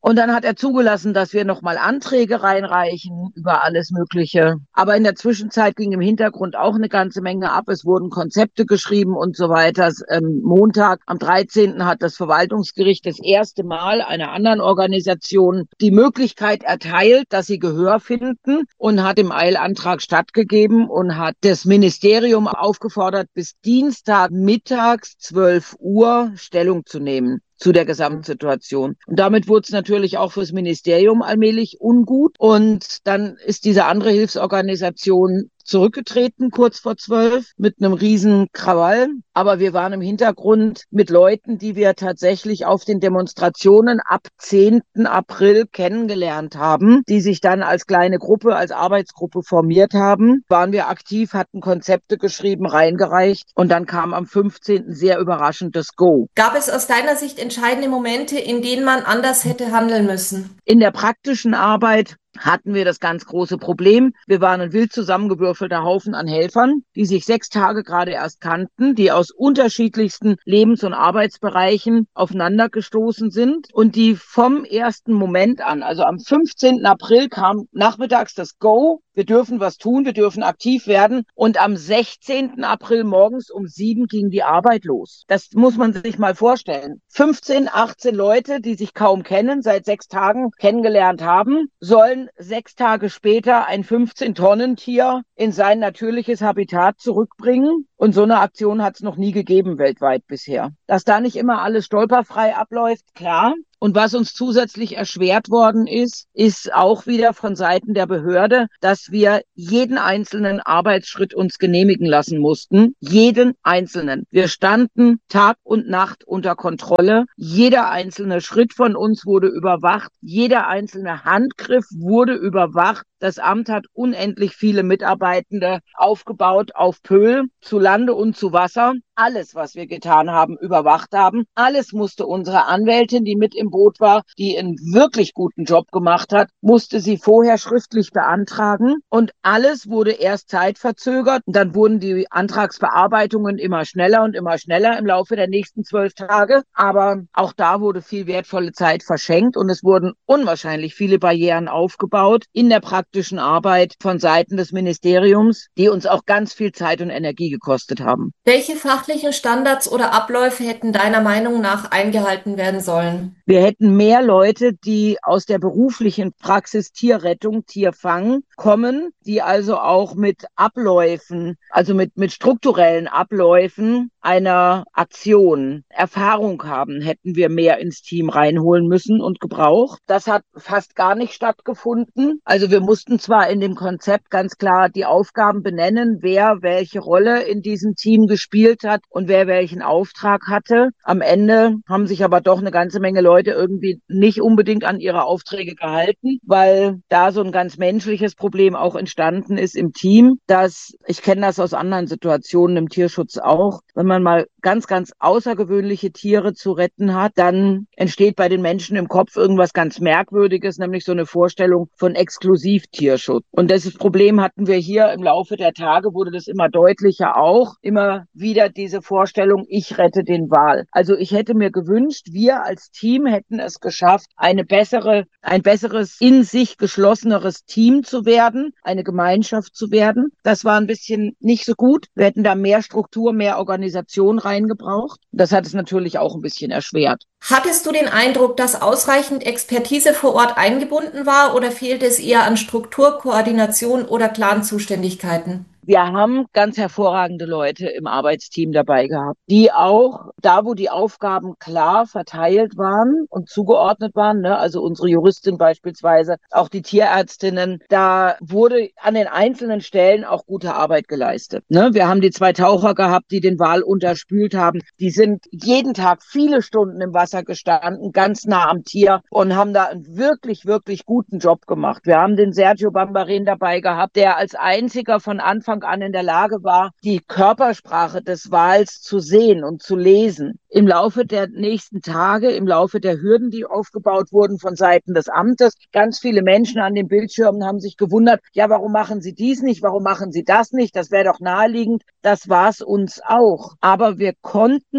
Und dann hat er zugelassen, dass wir nochmal Anträge reinreichen über alles Mögliche. Aber in der Zwischenzeit ging im Hintergrund auch eine ganze Menge ab. Es wurden Konzepte geschrieben und so weiter. Ähm, Montag, am dreizehnten hat das Verwaltungsgericht das erste Mal einer anderen Organisation die Möglichkeit erteilt, dass sie Gehör finden und hat dem Eilantrag stattgegeben und hat das Ministerium aufgefordert, bis Dienstag mittags zwölf Uhr Stellung zu nehmen zu der Gesamtsituation. Und damit wurde es natürlich auch fürs Ministerium allmählich ungut. Und dann ist diese andere Hilfsorganisation zurückgetreten, kurz vor zwölf, mit einem riesen Krawall. Aber wir waren im Hintergrund mit Leuten, die wir tatsächlich auf den Demonstrationen ab zehnten April kennengelernt haben, die sich dann als kleine Gruppe, als Arbeitsgruppe formiert haben. Waren wir aktiv, hatten Konzepte geschrieben, reingereicht und dann kam am fünfzehnten sehr überraschend das Go. Gab es aus deiner Sicht entscheidende Momente, in denen man anders hätte handeln müssen? In der praktischen Arbeit hatten wir das ganz große Problem. Wir waren ein wild zusammengewürfelter Haufen an Helfern, die sich sechs Tage gerade erst kannten, die aus unterschiedlichsten Lebens- und Arbeitsbereichen aufeinander gestoßen sind und die vom ersten Moment an, also am fünfzehnten April kam nachmittags das Go, wir dürfen was tun, wir dürfen aktiv werden und am sechzehnten April morgens um sieben ging die Arbeit los. Das muss man sich mal vorstellen. fünfzehn, achtzehn Leute, die sich kaum kennen, seit sechs Tagen kennengelernt haben, sollen sechs Tage später ein fünfzehn-Tonnen-Tier in sein natürliches Habitat zurückbringen. Und so eine Aktion hat es noch nie gegeben weltweit bisher. Dass da nicht immer alles stolperfrei abläuft, klar. Und was uns zusätzlich erschwert worden ist, ist auch wieder von Seiten der Behörde, dass wir jeden einzelnen Arbeitsschritt uns genehmigen lassen mussten. Jeden einzelnen. Wir standen Tag und Nacht unter Kontrolle. Jeder einzelne Schritt von uns wurde überwacht. Jeder einzelne Handgriff wurde überwacht. Das Amt hat unendlich viele Mitarbeitende aufgebaut auf Pöhl, zu Lande und zu Wasser. Alles, was wir getan haben, überwacht haben. Alles musste unsere Anwältin, die mit im Boot war, die einen wirklich guten Job gemacht hat, musste sie vorher schriftlich beantragen. Und alles wurde erst zeitverzögert. Und dann wurden die Antragsbearbeitungen immer schneller und immer schneller im Laufe der nächsten zwölf Tage. Aber auch da wurde viel wertvolle Zeit verschenkt und es wurden unwahrscheinlich viele Barrieren aufgebaut in der praktischen Arbeit von Seiten des Ministeriums, die uns auch ganz viel Zeit und Energie gekostet haben. Welche fachlichen Standards oder Abläufe hätten deiner Meinung nach eingehalten werden sollen? Wir hätten mehr Leute, die aus der beruflichen Praxis Tierrettung, Tierfang kommen, die also auch mit Abläufen, also mit, mit strukturellen Abläufen einer Aktion Erfahrung haben, hätten wir mehr ins Team reinholen müssen und gebraucht. Das hat fast gar nicht stattgefunden. Also wir mussten zwar in dem Konzept ganz klar die Aufgaben benennen, wer welche Rolle in diesem Team gespielt hat und wer welchen Auftrag hatte. Am Ende haben sich aber doch eine ganze Menge Leute irgendwie nicht unbedingt an ihre Aufträge gehalten, weil da so ein ganz menschliches Problem auch entstanden ist im Team, dass, ich kenne das aus anderen Situationen im Tierschutz auch, wenn man mal ganz, ganz außergewöhnliche Tiere zu retten hat, dann entsteht bei den Menschen im Kopf irgendwas ganz Merkwürdiges, nämlich so eine Vorstellung von Exklusivtierschutz. Und das Problem hatten wir hier im Laufe der Tage, wurde das immer deutlicher auch, immer wieder diese Vorstellung, ich rette den Wal. Also ich hätte mir gewünscht, wir als Team hätten es geschafft, eine bessere, ein besseres, in sich geschlosseneres Team zu werden, eine Gemeinschaft zu werden. Das war ein bisschen nicht so gut. Wir hätten da mehr Struktur, mehr Organisation reingebraucht. Das hat es natürlich auch ein bisschen erschwert. Hattest du den Eindruck, dass ausreichend Expertise vor Ort eingebunden war oder fehlte es eher an Struktur, Koordination oder klaren Zuständigkeiten? Wir haben ganz hervorragende Leute im Arbeitsteam dabei gehabt, die auch da, wo die Aufgaben klar verteilt waren und zugeordnet waren, ne, also unsere Juristin beispielsweise, auch die Tierärztinnen, da wurde an den einzelnen Stellen auch gute Arbeit geleistet. Ne? Wir haben die zwei Taucher gehabt, die den Wal unterspült haben. Die sind jeden Tag viele Stunden im Wasser gestanden, ganz nah am Tier und haben da einen wirklich, wirklich guten Job gemacht. Wir haben den Sergio Bambarin dabei gehabt, der als einziger von Anfang an in der Lage war, die Körpersprache des Wals zu sehen und zu lesen. Im Laufe der nächsten Tage, im Laufe der Hürden, die aufgebaut wurden von Seiten des Amtes, ganz viele Menschen an den Bildschirmen haben sich gewundert, ja, warum machen Sie dies nicht, warum machen Sie das nicht, das wäre doch naheliegend. Das war es uns auch. Aber wir konnten und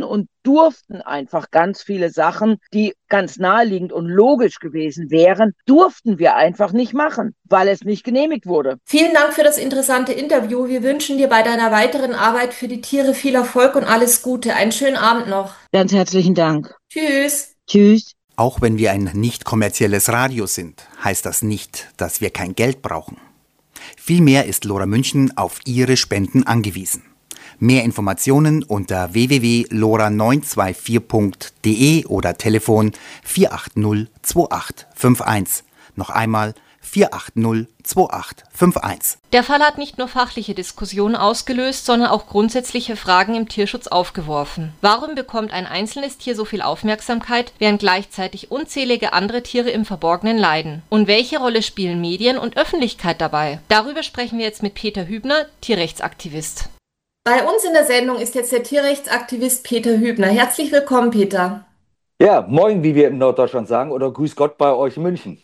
durften einfach ganz viele Sachen, die ganz naheliegend und logisch gewesen wären, durften wir einfach nicht machen, weil es nicht genehmigt wurde. Vielen Dank für das interessante Interview. Wir wünschen dir bei deiner weiteren Arbeit für die Tiere viel Erfolg und alles Gute. Einen schönen Abend noch. Ganz herzlichen Dank. Tschüss. Tschüss. Auch wenn wir ein nicht kommerzielles Radio sind, heißt das nicht, dass wir kein Geld brauchen. Vielmehr ist Lora München auf Ihre Spenden angewiesen. Mehr Informationen unter w w w punkt lora neun zwei vier punkt d e oder Telefon vier acht null zwei acht fünf eins. Noch einmal vier acht null zwei acht fünf eins. Der Fall hat nicht nur fachliche Diskussionen ausgelöst, sondern auch grundsätzliche Fragen im Tierschutz aufgeworfen. Warum bekommt ein einzelnes Tier so viel Aufmerksamkeit, während gleichzeitig unzählige andere Tiere im Verborgenen leiden? Und welche Rolle spielen Medien und Öffentlichkeit dabei? Darüber sprechen wir jetzt mit Peter Hübner, Tierrechtsaktivist. Bei uns in der Sendung ist jetzt der Tierrechtsaktivist Peter Hübner. Herzlich willkommen, Peter. Ja, moin, wie wir in Norddeutschland sagen, oder grüß Gott bei euch in München.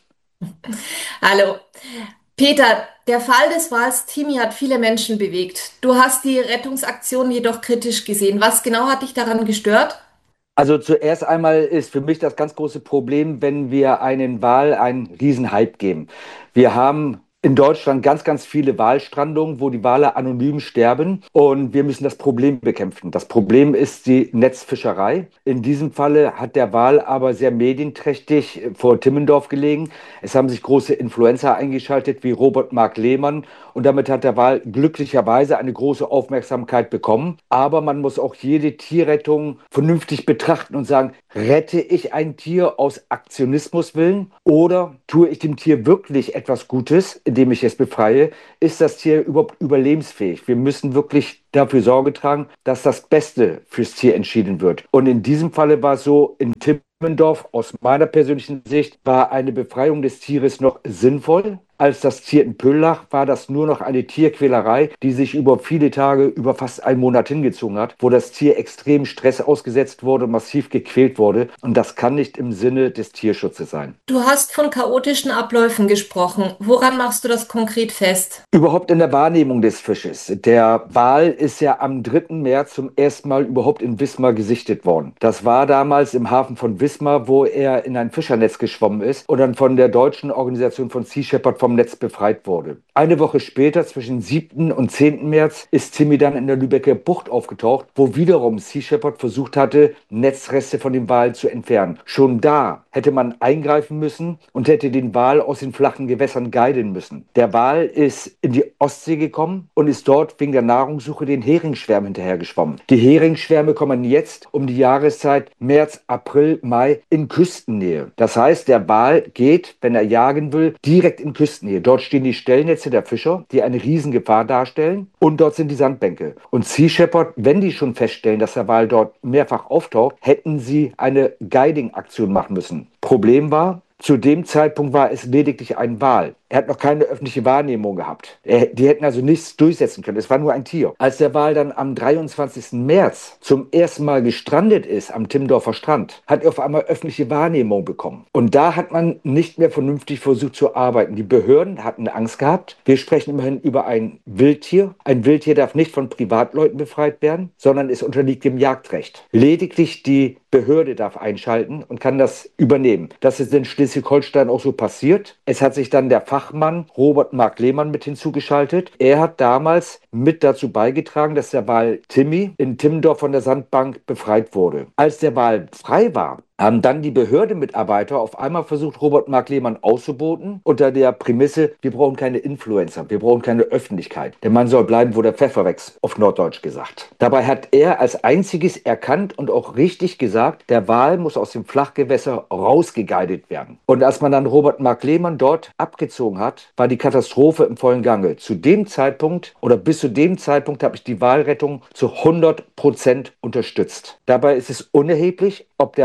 Hallo. Peter, der Fall des Wals Timmy hat viele Menschen bewegt. Du hast die Rettungsaktion jedoch kritisch gesehen. Was genau hat dich daran gestört? Also zuerst einmal ist für mich das ganz große Problem, wenn wir einen Wal einen Riesenhype geben. Wir haben in Deutschland ganz, ganz viele Walstrandungen, wo die Wale anonym sterben, und wir müssen das Problem bekämpfen. Das Problem ist die Netzfischerei. In diesem Falle hat der Wal aber sehr medienträchtig vor Timmendorf gelegen. Es haben sich große Influencer eingeschaltet wie Robert Mark Lehmann, und damit hat der Wal glücklicherweise eine große Aufmerksamkeit bekommen. Aber man muss auch jede Tierrettung vernünftig betrachten und sagen, rette ich ein Tier aus Aktionismus willen oder tue ich dem Tier wirklich etwas Gutes, indem ich es befreie? Ist das Tier überhaupt überlebensfähig? Wir müssen wirklich dafür Sorge tragen, dass das Beste fürs Tier entschieden wird. Und in diesem Falle war es so, in Timmendorf, aus meiner persönlichen Sicht, war eine Befreiung des Tieres noch sinnvoll. Als das Tier in Pöhl lag, war das nur noch eine Tierquälerei, die sich über viele Tage, über fast einen Monat hingezogen hat, wo das Tier extrem Stress ausgesetzt wurde, massiv gequält wurde. Und das kann nicht im Sinne des Tierschutzes sein. Du hast von chaotischen Abläufen gesprochen. Woran machst du das konkret fest? Überhaupt in der Wahrnehmung des Fisches. Der Wal ist ja am dritten März zum ersten Mal überhaupt in Wismar gesichtet worden. Das war damals im Hafen von Wismar, wo er in ein Fischernetz geschwommen ist und dann von der deutschen Organisation von Sea Shepherd vom Netz befreit wurde. Eine Woche später, zwischen siebten und zehnten März, ist Timmy dann in der Lübecker Bucht aufgetaucht, wo wiederum Sea Shepherd versucht hatte, Netzreste von dem Wal zu entfernen. Schon da hätte man eingreifen müssen und hätte den Wal aus den flachen Gewässern guiden müssen. Der Wal ist in die Ostsee gekommen und ist dort wegen der Nahrungssuche den Heringsschwärmen hinterhergeschwommen. Die Heringsschwärme kommen jetzt um die Jahreszeit März, April, Mai in Küstennähe. Das heißt, der Wal geht, wenn er jagen will, direkt in Küstennähe. Dort stehen die Stellnetze der Fischer, die eine Riesengefahr darstellen, und dort sind die Sandbänke. Und Sea Shepherd, wenn die schon feststellen, dass der Wal dort mehrfach auftaucht, hätten sie eine Guiding-Aktion machen müssen. Problem war, zu dem Zeitpunkt war es lediglich ein Wal. Er hat noch keine öffentliche Wahrnehmung gehabt. Er, die hätten also nichts durchsetzen können. Es war nur ein Tier. Als der Wal dann am dreiundzwanzigsten März zum ersten Mal gestrandet ist am Timmendorfer Strand, hat er auf einmal öffentliche Wahrnehmung bekommen. Und da hat man nicht mehr vernünftig versucht zu arbeiten. Die Behörden hatten Angst gehabt. Wir sprechen immerhin über ein Wildtier. Ein Wildtier darf nicht von Privatleuten befreit werden, sondern es unterliegt dem Jagdrecht. Lediglich die Behörde darf einschalten und kann das übernehmen. Das ist in Schleswig-Holstein auch so passiert. Es hat sich dann der Fachmann Robert Mark Lehmann mit hinzugeschaltet. Er hat damals mit dazu beigetragen, dass der Wal Timmy in Timmendorf von der Sandbank befreit wurde. Als der Wal frei war, haben dann die Behördemitarbeiter auf einmal versucht, Robert Mark Lehmann auszuboten, unter der Prämisse, wir brauchen keine Influencer, wir brauchen keine Öffentlichkeit. Der Mann soll bleiben, wo der Pfeffer wächst, auf Norddeutsch gesagt. Dabei hat er als einziges erkannt und auch richtig gesagt, der Wal muss aus dem Flachgewässer rausgeguidet werden. Und als man dann Robert Mark Lehmann dort abgezogen hat, war die Katastrophe im vollen Gange. Zu dem Zeitpunkt oder bis zu dem Zeitpunkt habe ich die Walrettung zu hundert Prozent unterstützt. Dabei ist es unerheblich, ob der Wal ein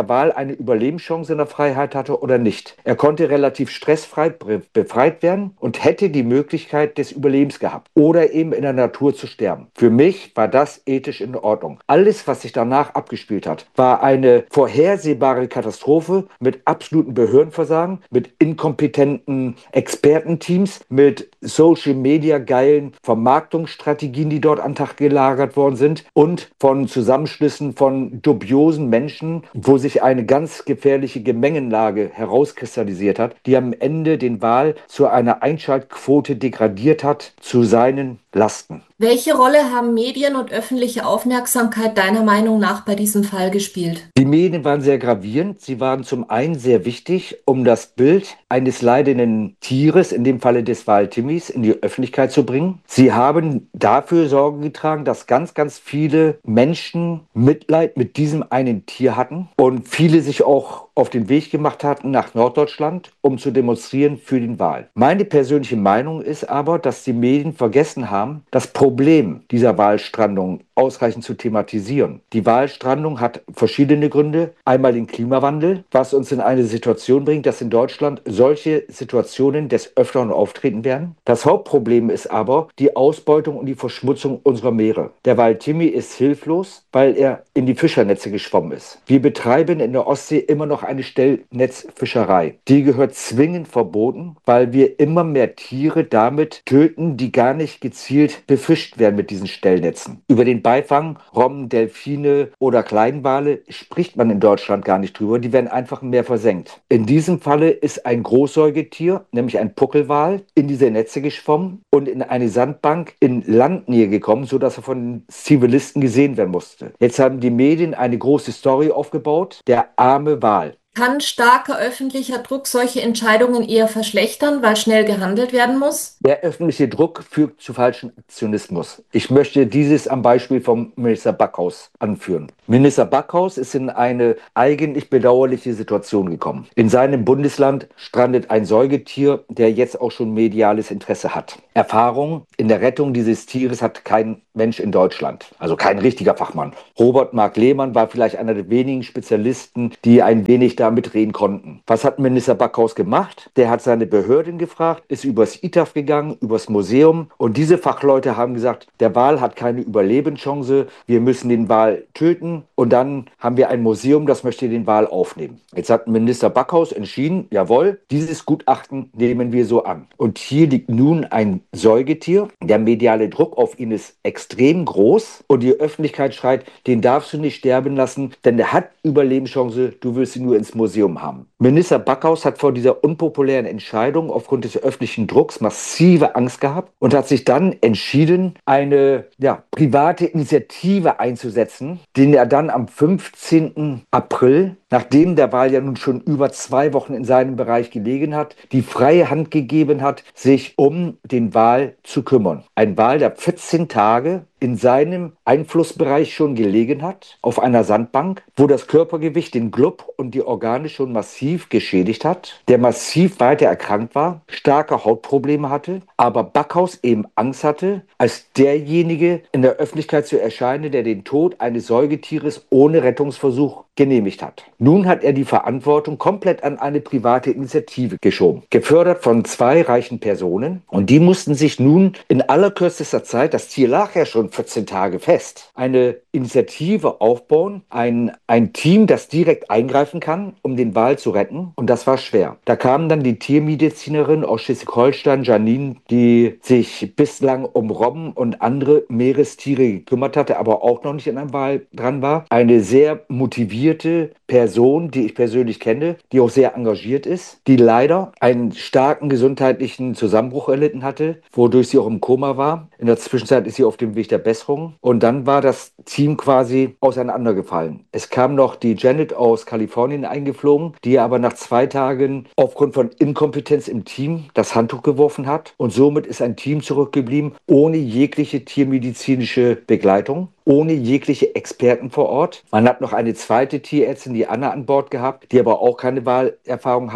eine Überlebenschance in der Freiheit hatte oder nicht. Er konnte relativ stressfrei befreit werden und hätte die Möglichkeit des Überlebens gehabt oder eben in der Natur zu sterben. Für mich war das ethisch in Ordnung. Alles, was sich danach abgespielt hat, war eine vorhersehbare Katastrophe mit absolutem Behördenversagen, mit inkompetenten Expertenteams, mit Social-Media-geilen Vermarktungsstrategien, die dort an den Tag gelagert worden sind und von Zusammenschlüssen von dubiosen Menschen, wo sich eine ganz gefährliche Gemengenlage herauskristallisiert hat, die am Ende den Wal zu einer Einschaltquote degradiert hat, zu seinen Lasten. Welche Rolle haben Medien und öffentliche Aufmerksamkeit deiner Meinung nach bei diesem Fall gespielt? Die Medien waren sehr gravierend. Sie waren zum einen sehr wichtig, um das Bild eines leidenden Tieres, in dem Falle des Waltimmis, in die Öffentlichkeit zu bringen. Sie haben dafür Sorge getragen, dass ganz, ganz viele Menschen Mitleid mit diesem einen Tier hatten und viele sich auch auf den Weg gemacht hatten nach Norddeutschland, um zu demonstrieren für den Wal. Meine persönliche Meinung ist aber, dass die Medien vergessen haben, das Problem dieser Walstrandung ausreichend zu thematisieren. Die Walstrandung hat verschiedene Gründe. Einmal den Klimawandel, was uns in eine Situation bringt, dass in Deutschland solche Situationen des Öfteren auftreten werden. Das Hauptproblem ist aber die Ausbeutung und die Verschmutzung unserer Meere. Der Waltimmi ist hilflos, weil er in die Fischernetze geschwommen ist. Wir betreiben in der Ostsee immer noch eine Stellnetzfischerei. Die gehört zwingend verboten, weil wir immer mehr Tiere damit töten, die gar nicht gezielt befischt werden mit diesen Stellnetzen. Über den Beifang, Robben, Delfine oder Kleinwale spricht man in Deutschland gar nicht drüber. Die werden einfach im Meer versenkt. In diesem Falle ist ein Großsäugetier, nämlich ein Puckelwal, in diese Netze geschwommen und in eine Sandbank in Landnähe gekommen, sodass er von den Zivilisten gesehen werden musste. Jetzt haben die Medien eine große Story aufgebaut. Der arme Wal. Kann starker öffentlicher Druck solche Entscheidungen eher verschlechtern, weil schnell gehandelt werden muss? Der öffentliche Druck führt zu falschem Aktionismus. Ich möchte dieses am Beispiel vom Minister Backhaus anführen. Minister Backhaus ist in eine eigentlich bedauerliche Situation gekommen. In seinem Bundesland strandet ein Säugetier, der jetzt auch schon mediales Interesse hat. Erfahrung in der Rettung dieses Tieres hat kein Mensch in Deutschland, also kein richtiger Fachmann. Robert Mark Lehmann war vielleicht einer der wenigen Spezialisten, die ein wenig da mitreden konnten. Was hat Minister Backhaus gemacht? Der hat seine Behörden gefragt, ist übers I T A F gegangen, übers Museum und diese Fachleute haben gesagt, der Wal hat keine Überlebenschance, wir müssen den Wal töten und dann haben wir ein Museum, das möchte den Wal aufnehmen. Jetzt hat Minister Backhaus entschieden, jawohl, dieses Gutachten nehmen wir so an. Und hier liegt nun ein Säugetier, der mediale Druck auf ihn ist extrem groß und die Öffentlichkeit schreit, den darfst du nicht sterben lassen, denn der hat Überlebenschance, du willst ihn nur ins Museum haben. Minister Backhaus hat vor dieser unpopulären Entscheidung aufgrund des öffentlichen Drucks massive Angst gehabt und hat sich dann entschieden, eine ja, private Initiative einzusetzen, den er dann am fünfzehnten April, nachdem der Wal ja nun schon über zwei Wochen in seinem Bereich gelegen hat, die freie Hand gegeben hat, sich um den Wal zu kümmern. Ein Wal, der vierzehn Tage in seinem Einflussbereich schon gelegen hat, auf einer Sandbank, wo das Körpergewicht den Glub und die Organe schon massiv geschädigt hat, der massiv weiter erkrankt war, starke Hautprobleme hatte, aber Backhaus eben Angst hatte, als derjenige in der Öffentlichkeit zu erscheinen, der den Tod eines Säugetieres ohne Rettungsversuch genehmigt hat. Nun hat er die Verantwortung komplett an eine private Initiative geschoben, gefördert von zwei reichen Personen und die mussten sich nun in allerkürzester Zeit, das Tier lag ja schon vierzehn Tage fest, eine Initiative aufbauen, ein, ein Team, das direkt eingreifen kann, um den Wal zu retten und das war schwer. Da kam dann die Tiermedizinerin aus Schleswig-Holstein, Janine, die sich bislang um Robben und andere Meerestiere gekümmert hatte, aber auch noch nicht an einem Wal dran war. Eine sehr motivierte Person, die ich persönlich kenne, die auch sehr engagiert ist, die leider einen starken gesundheitlichen Zusammenbruch erlitten hatte, wodurch sie auch im Koma war. In der Zwischenzeit ist sie auf dem Weg der Besserung und dann war das Team quasi auseinandergefallen. Es kam noch die Janet aus Kalifornien eingeflogen, die aber nach zwei Tagen aufgrund von Inkompetenz im Team das Handtuch geworfen hat und somit ist ein Team zurückgeblieben ohne jegliche tiermedizinische Begleitung, ohne jegliche Experten vor Ort. Man hat noch eine zweite Tierärztin, die Anna, an Bord gehabt, die aber auch keine Wahlerfahrung hat.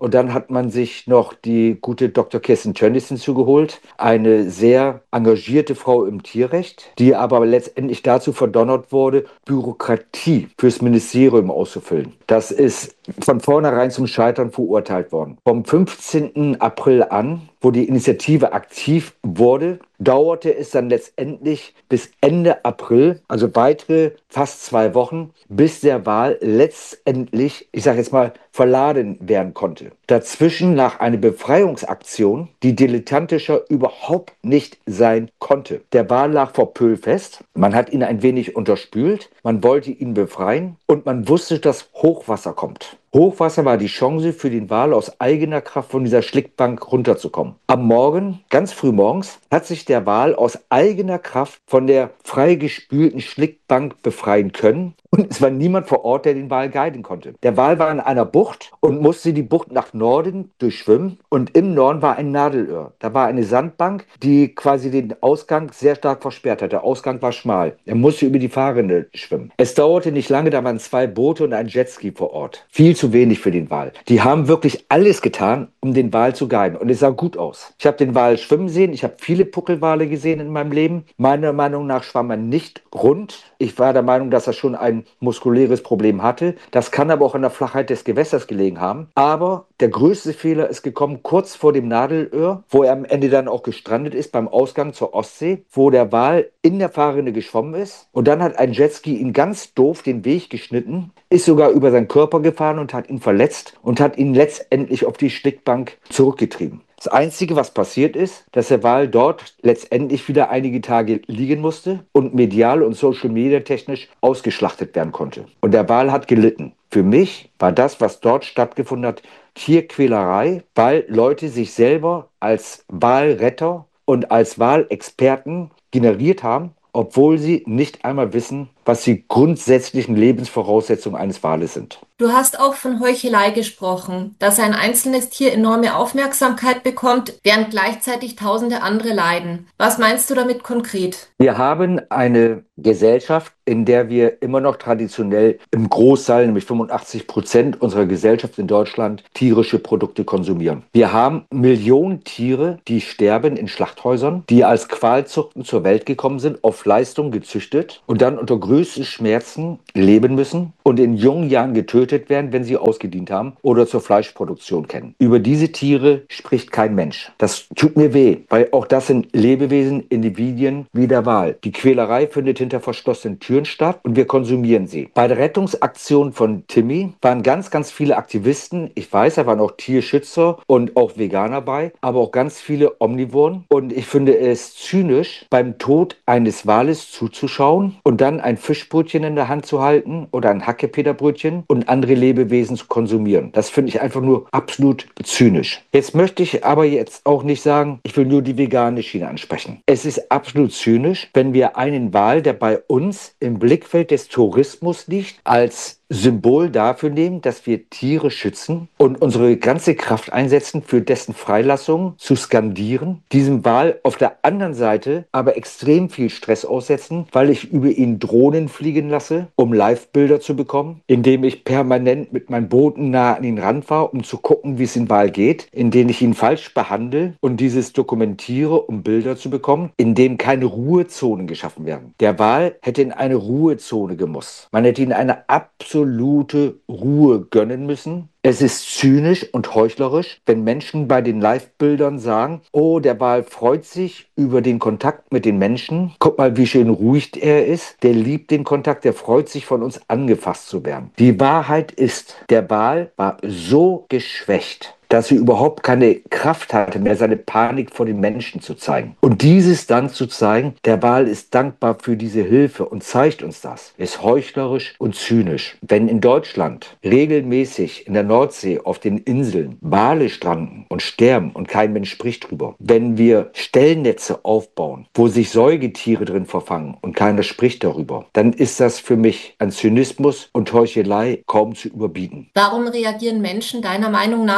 Und dann hat man sich noch die gute Doktor Kirsten Tönnissen zugeholt, eine sehr engagierte Frau im Tierrecht, die aber letztendlich dazu verdonnert wurde, Bürokratie fürs Ministerium auszufüllen. Das ist von vornherein zum Scheitern verurteilt worden. Vom fünfzehnten April an, wo die Initiative aktiv wurde, dauerte es dann letztendlich bis Ende April, also weitere fast zwei Wochen, bis der Wal letztendlich, ich sage jetzt mal, verladen werden konnte. Dazwischen lag eine Befreiungsaktion, die dilettantischer überhaupt nicht sein konnte. Der Wal lag vor Pöhl fest, man hat ihn ein wenig unterspült, man wollte ihn befreien und man wusste, dass Hochwasser kommt. Hochwasser war die Chance für den Wal aus eigener Kraft von dieser Schlickbank runterzukommen. Am Morgen, ganz früh morgens, hat sich der Wal aus eigener Kraft von der freigespülten Schlickbank befreien können. Und es war niemand vor Ort, der den Wal guiden konnte. Der Wal war in einer Bucht und musste die Bucht nach Norden durchschwimmen. Und im Norden war ein Nadelöhr. Da war eine Sandbank, die quasi den Ausgang sehr stark versperrt hat. Der Ausgang war schmal. Er musste über die Fahrrinne schwimmen. Es dauerte nicht lange, da waren zwei Boote und ein Jetski vor Ort. Viel zu wenig für den Wal. Die haben wirklich alles getan, um den Wal zu guiden. Und es sah gut aus. Ich habe den Wal schwimmen sehen. Ich habe viele Puckelwale gesehen in meinem Leben. Meiner Meinung nach schwamm er nicht rund. Ich war der Meinung, dass er schon ein muskuläres Problem hatte. Das kann aber auch an der Flachheit des Gewässers gelegen haben. Aber der größte Fehler ist gekommen kurz vor dem Nadelöhr, wo er am Ende dann auch gestrandet ist beim Ausgang zur Ostsee, wo der Wal in der Fahrrinne geschwommen ist. Und dann hat ein Jetski ihn ganz doof den Weg geschnitten, ist sogar über seinen Körper gefahren und hat ihn verletzt und hat ihn letztendlich auf die Schlickbank zurückgetrieben. Das Einzige, was passiert ist, dass der Wal dort letztendlich wieder einige Tage liegen musste und medial und Social Media technisch ausgeschlachtet werden konnte. Und der Wal hat gelitten. Für mich war das, was dort stattgefunden hat, Tierquälerei, weil Leute sich selber als Walretter und als Walexperten generiert haben, obwohl sie nicht einmal wissen, was die grundsätzlichen Lebensvoraussetzungen eines Wales sind. Du hast auch von Heuchelei gesprochen, dass ein einzelnes Tier enorme Aufmerksamkeit bekommt, während gleichzeitig tausende andere leiden. Was meinst du damit konkret? Wir haben eine Gesellschaft, in der wir immer noch traditionell im Großteil, nämlich fünfundachtzig Prozent unserer Gesellschaft in Deutschland, tierische Produkte konsumieren. Wir haben Millionen Tiere, die sterben in Schlachthäusern, die als Qualzuchten zur Welt gekommen sind, auf Leistung gezüchtet und dann unter größten Schmerzen leben müssen und in jungen Jahren getötet werden, wenn sie ausgedient haben oder zur Fleischproduktion kennen. Über diese Tiere spricht kein Mensch. Das tut mir weh, weil auch das sind Lebewesen, Individuen wie der Wal. Die Quälerei findet hinter verschlossenen Türen statt und wir konsumieren sie. Bei der Rettungsaktion von Timmy waren ganz, ganz viele Aktivisten. Ich weiß, da waren auch Tierschützer und auch Veganer bei, aber auch ganz viele Omnivoren. Und ich finde es zynisch, beim Tod eines Wales zuzuschauen und dann ein Fischbrötchen in der Hand zu halten oder ein Hackepeterbrötchen und andere Lebewesen zu konsumieren. Das finde ich einfach nur absolut zynisch. Jetzt möchte ich aber jetzt auch nicht sagen, ich will nur die vegane Schiene ansprechen. Es ist absolut zynisch, wenn wir einen Wal, der bei uns im Blickfeld des Tourismus liegt, als Symbol dafür nehmen, dass wir Tiere schützen und unsere ganze Kraft einsetzen, für dessen Freilassung zu skandieren, diesem Wal auf der anderen Seite aber extrem viel Stress aussetzen, weil ich über ihn Drohnen fliegen lasse, um Live-Bilder zu bekommen, indem ich permanent mit meinen Booten nah an ihn ranfahre, um zu gucken, wie es dem Wal geht, indem ich ihn falsch behandle und dieses dokumentiere, um Bilder zu bekommen, in denen keine Ruhezonen geschaffen werden. Der Wal hätte in eine Ruhezone gemusst. Man hätte ihn eine absolute absolute Ruhe gönnen müssen. Es ist zynisch und heuchlerisch, wenn Menschen bei den Live-Bildern sagen, oh, der Wal freut sich über den Kontakt mit den Menschen. Guck mal, wie schön ruhig er ist. Der liebt den Kontakt, der freut sich, von uns angefasst zu werden. Die Wahrheit ist, der Wal war so geschwächt, dass sie überhaupt keine Kraft hatte, mehr seine Panik vor den Menschen zu zeigen. Und dieses dann zu zeigen, der Wal ist dankbar für diese Hilfe und zeigt uns das, ist heuchlerisch und zynisch. Wenn in Deutschland regelmäßig in der Nordsee auf den Inseln Wale stranden und sterben und kein Mensch spricht drüber, wenn wir Stellnetze aufbauen, wo sich Säugetiere drin verfangen und keiner spricht darüber, dann ist das für mich an Zynismus und Heuchelei kaum zu überbieten. Warum reagieren Menschen deiner Meinung nach auf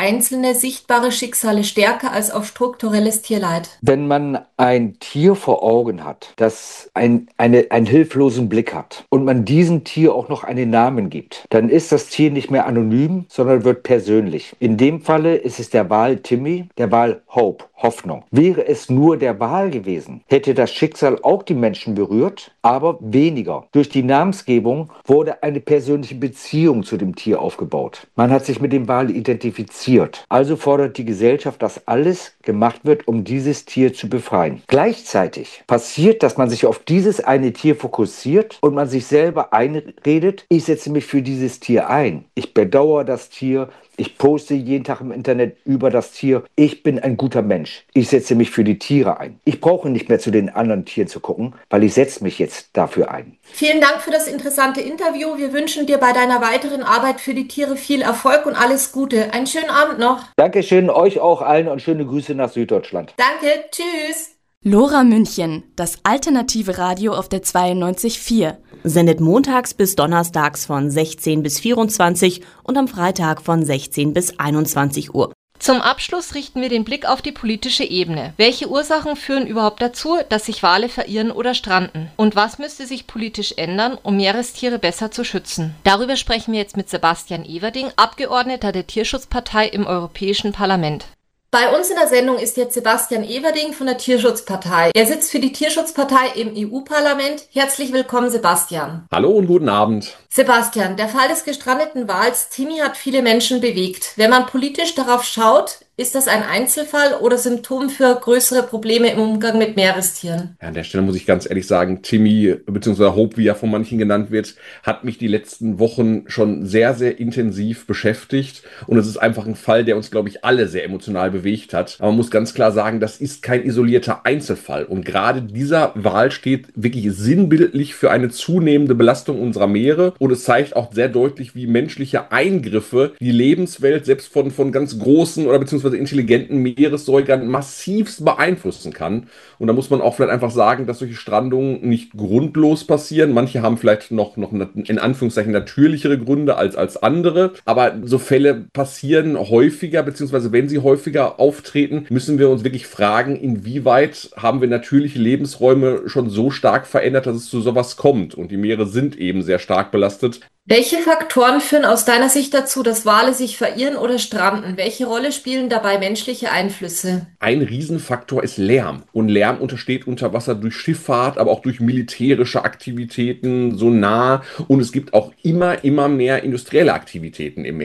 einzelne sichtbare Schicksale stärker als auf strukturelles Tierleid? Wenn man ein Tier vor Augen hat, das ein, eine, einen hilflosen Blick hat und man diesem Tier auch noch einen Namen gibt, dann ist das Tier nicht mehr anonym, sondern wird persönlich. In dem Falle ist es der Wal Timmy, der Wal Hope, Hoffnung. Wäre es nur der Wal gewesen, hätte das Schicksal auch die Menschen berührt, aber weniger. Durch die Namensgebung wurde eine persönliche Beziehung zu dem Tier aufgebaut. Man hat sich mit dem Wal identifiziert. Also fordert die Gesellschaft, dass alles gemacht wird, um dieses Tier zu befreien. Gleichzeitig passiert, dass man sich auf dieses eine Tier fokussiert und man sich selber einredet, ich setze mich für dieses Tier ein. Ich bedauere das Tier. Ich poste jeden Tag im Internet über das Tier. Ich bin ein guter Mensch. Ich setze mich für die Tiere ein. Ich brauche nicht mehr zu den anderen Tieren zu gucken, weil ich setze mich jetzt dafür ein. Vielen Dank für das interessante Interview. Wir wünschen dir bei deiner weiteren Arbeit für die Tiere viel Erfolg und alles Gute. Einen schönen Abend noch. Dankeschön, euch auch allen und schöne Grüße nach Süddeutschland. Danke, tschüss. Lora München, das alternative Radio auf der zweiundneunzig Komma vier. Sendet montags bis donnerstags von sechzehn bis vierundzwanzig und am Freitag von sechzehn bis einundzwanzig Uhr. Zum Abschluss richten wir den Blick auf die politische Ebene. Welche Ursachen führen überhaupt dazu, dass sich Wale verirren oder stranden? Und was müsste sich politisch ändern, um Meerestiere besser zu schützen? Darüber sprechen wir jetzt mit Sebastian Everding, Abgeordneter der Tierschutzpartei im Europäischen Parlament. Bei uns in der Sendung ist jetzt Sebastian Everding von der Tierschutzpartei. Er sitzt für die Tierschutzpartei im E U-Parlament. Herzlich willkommen, Sebastian. Hallo und guten Abend. Sebastian, der Fall des gestrandeten Wals Timmy hat viele Menschen bewegt. Wenn man politisch darauf schaut, ist das ein Einzelfall oder Symptom für größere Probleme im Umgang mit Meerestieren? Ja, an der Stelle muss ich ganz ehrlich sagen, Timmy bzw. Hope, wie er von manchen genannt wird, hat mich die letzten Wochen schon sehr, sehr intensiv beschäftigt. Und es ist einfach ein Fall, der uns, glaube ich, alle sehr emotional bewegt hat. Aber man muss ganz klar sagen, das ist kein isolierter Einzelfall. Und gerade dieser Wal steht wirklich sinnbildlich für eine zunehmende Belastung unserer Meere. Und es zeigt auch sehr deutlich, wie menschliche Eingriffe die Lebenswelt selbst von, von ganz großen oder beziehungsweise intelligenten Meeressäugern massivst beeinflussen kann. Und da muss man auch vielleicht einfach sagen, dass solche Strandungen nicht grundlos passieren. Manche haben vielleicht noch, noch in Anführungszeichen natürlichere Gründe als, als andere. Aber so Fälle passieren häufiger, beziehungsweise wenn sie häufiger auftreten, müssen wir uns wirklich fragen, inwieweit haben wir natürliche Lebensräume schon so stark verändert, dass es zu sowas kommt. Und die Meere sind eben sehr stark belastet. Welche Faktoren führen aus deiner Sicht dazu, dass Wale sich verirren oder stranden? Welche Rolle spielen dabei menschliche Einflüsse? Ein Riesenfaktor ist Lärm. Und Lärm entsteht unter Wasser durch Schifffahrt, aber auch durch militärische Aktivitäten, Sonar. Und es gibt auch immer, immer mehr industrielle Aktivitäten im Meer.